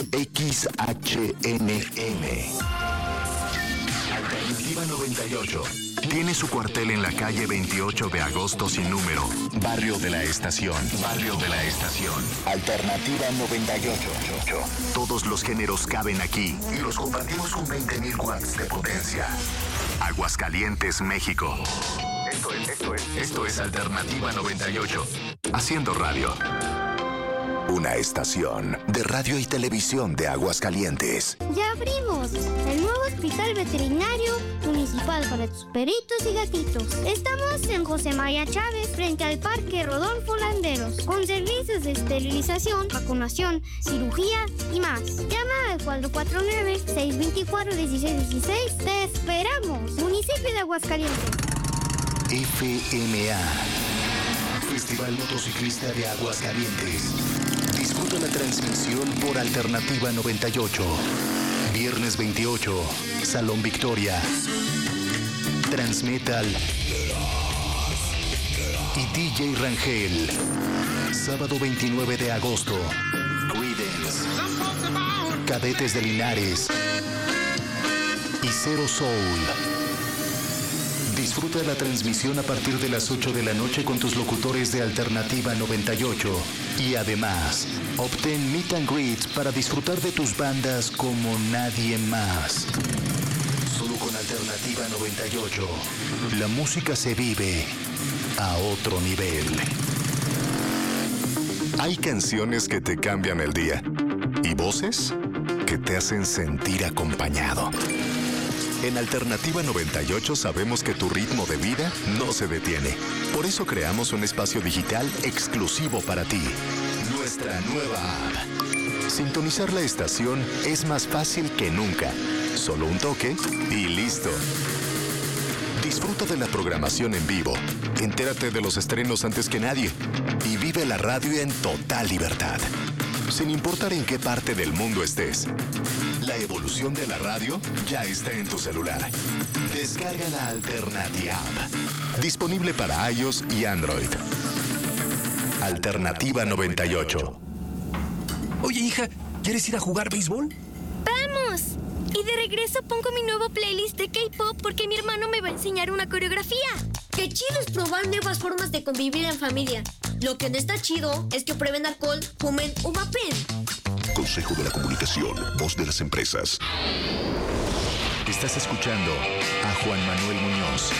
XHNM. Alternativa 98. Tiene su cuartel en la calle 28 de agosto sin número. Barrio de la Estación. Barrio de la Estación. Alternativa 98. Todos los géneros caben aquí y los compartimos con 20,000 watts de potencia. Aguascalientes, México. Esto es Alternativa 98. Haciendo radio. Una estación de radio y televisión de Aguascalientes. ¡Ya abrimos! El nuevo hospital veterinario municipal para tus perritos y gatitos. Estamos en José María Chávez, frente al Parque Rodolfo Landeros, con servicios de esterilización, vacunación, cirugía y más. Llama al 449-624-1616. ¡Te esperamos! Municipio de Aguascalientes. FMA, Festival Motociclista de Aguascalientes. Disfruta la transmisión por Alternativa 98. Viernes 28, Salón Victoria. Transmetal y DJ Rangel. Sábado 29 de agosto. Creedence, Cadetes de Linares y Zero Soul. Disfruta la transmisión a partir de las 8 de la noche con tus locutores de Alternativa 98. Y además, obtén meet and greets para disfrutar de tus bandas como nadie más. Solo con Alternativa 98, la música se vive a otro nivel. Hay canciones que te cambian el día y voces que te hacen sentir acompañado. En Alternativa 98 sabemos que tu ritmo de vida no se detiene. Por eso creamos un espacio digital exclusivo para ti. Nuestra nueva app. Sintonizar la estación es más fácil que nunca. Solo un toque y listo. Disfruta de la programación en vivo. Entérate de los estrenos antes que nadie. Y vive la radio en total libertad. Sin importar en qué parte del mundo estés. La evolución de la radio ya está en tu celular. Descarga la Alternativa App. Disponible para iOS y Android. Alternativa 98. Oye, hija, ¿quieres ir a jugar béisbol? ¡Vamos! Y de regreso pongo mi nuevo playlist de K-pop porque mi hermano me va a enseñar una coreografía. Qué chido es probar nuevas formas de convivir en familia. Lo que no está chido es que prueben alcohol, fumen o vapen. Consejo de la Comunicación, voz de las empresas. Estás escuchando a Juan Manuel Muñoz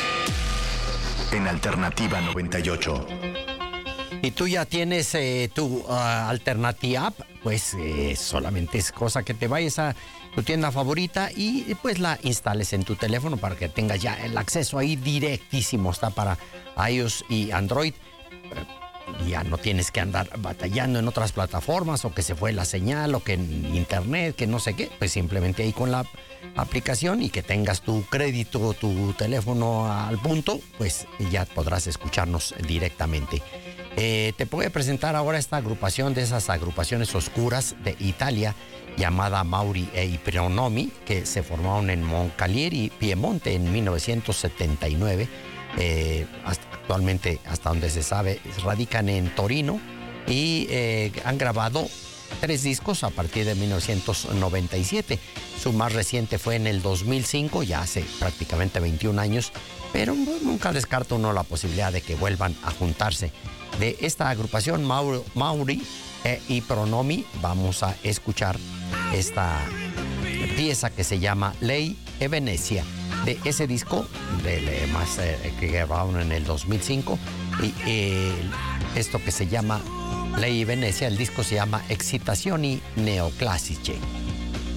en Alternativa 98. Y tú ya tienes tu Alternativa App, pues solamente es cosa que te vayas a tu tienda favorita y pues la instales en tu teléfono para que tengas ya el acceso ahí directísimo. Está para iOS y Android. Ya no tienes que andar batallando en otras plataformas o que se fue la señal o que en internet, que no sé qué. Pues simplemente ahí con la aplicación y que tengas tu crédito, tu teléfono al punto, pues ya podrás escucharnos directamente. Te voy a presentar ahora esta agrupación de esas agrupaciones oscuras de Italia llamada Mauri e Pronomi, que se formaron en Moncalieri, Piemonte en 1979. Actualmente, hasta donde se sabe, radican en Torino y han grabado 3 discos a partir de 1997. Su más reciente fue en el 2005, ya hace prácticamente 21 años, pero nunca descarta uno la posibilidad de que vuelvan a juntarse. De esta agrupación Mauri y Pronomi vamos a escuchar esta pieza que se llama Lei e Venezia, de ese disco que grabaron en el 2005, y esto que se llama Lei e Venezia, el disco se llama Excitazioni Neoclassiche.